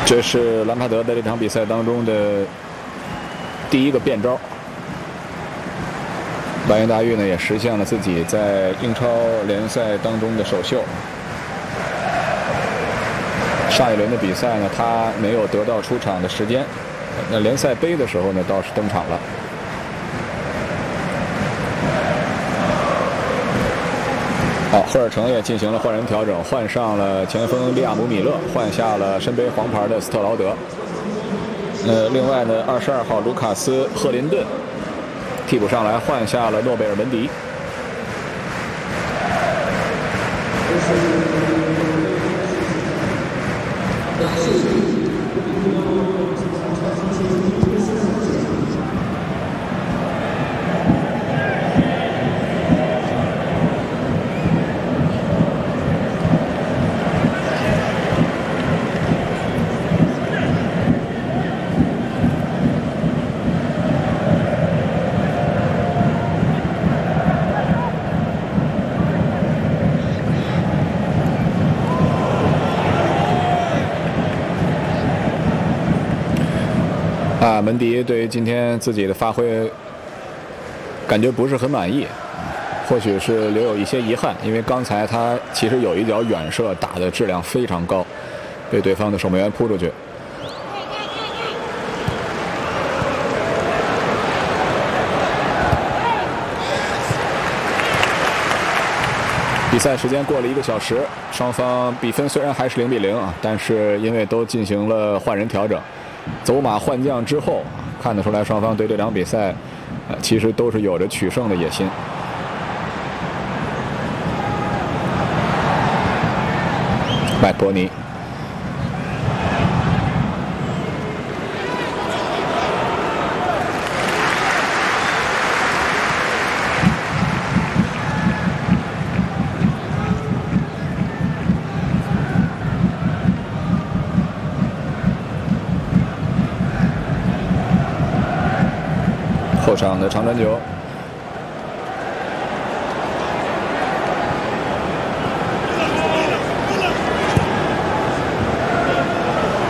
这是兰帕德在这场比赛当中的第一个变招。白云大玉呢也实现了自己在英超联赛当中的首秀。上一轮的比赛呢，他没有得到出场的时间。那联赛杯的时候呢，倒是登场了。好，赫尔城也进行了换人调整，换上了前锋利亚姆·米勒，换下了身背黄牌的斯特劳德。另外呢，22号卢卡斯·赫林顿替补上来，换下了诺贝尔·门迪。门迪对于今天自己的发挥感觉不是很满意，或许是留有一些遗憾，因为刚才他其实有一脚远射打的质量非常高，被对方的守门员扑出去。比赛时间过了1个小时，双方比分虽然还是0-0啊，但是因为都进行了换人调整。走马换将之后，看得出来双方对这场比赛，其实都是有着取胜的野心。麦伯尼，后场的长传球。